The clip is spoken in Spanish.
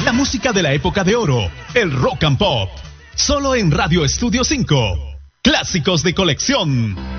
La música de la época de oro, el rock and pop. Solo en Radio Estudio 5. Clásicos de colección.